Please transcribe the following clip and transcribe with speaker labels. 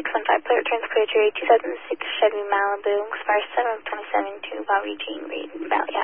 Speaker 1: 615 Player Transport 2006 Chevy Malibu, expires 7/27 to Valley Jean Reed Valley